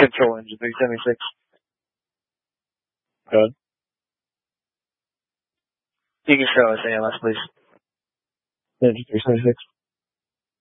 Control engine 376. Good. You can show us ALS, please. Engine 376.